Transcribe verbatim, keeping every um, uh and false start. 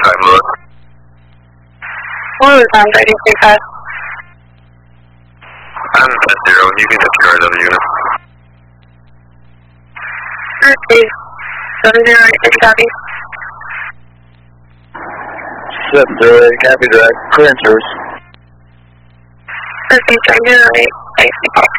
five, Lewis. What was on thirty-three five? I'm at zero. You can take care of the other unit. Okay. seven zero eight, did you copy? seven zero eight, copy that. Clearance service. Okay, seven zero eight, thanks.